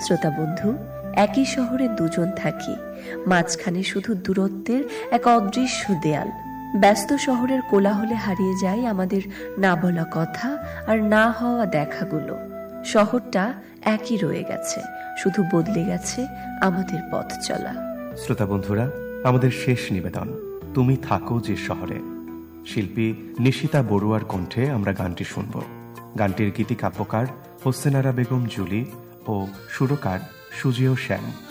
শ্রোতা বন্ধু, একই শহরে দুজন থাকি, মাঝখানে শুধু দূরত্বের এক অদৃশ্য দেয়াল। ব্যস্ত শহরের কোলাহলে হারিয়ে যায় আমাদের না বলা কথা আর না হওয়া দেখাগুলো। শহরটা একই রয়ে গেছে, শুধু বদলে গেছে আমাদের পথ চলা। শ্রোতা বন্ধুরা, আমাদের শেষ নিবেদন, তুমি থাকো যে শহরে। শিল্পী নিশিতা বড়ুয়ার কণ্ঠে আমরা গানটি শুনব। গানটির গীতিকাব্যকার হোসেনারা বেগম জুলি ও সুরকার সুজিও শ্যাম।